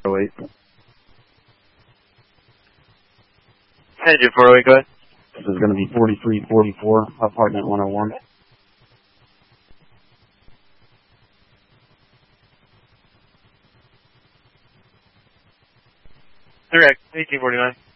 408. Engine 408, go ahead. This is going to be 4344, apartment 101. Direct, 1849.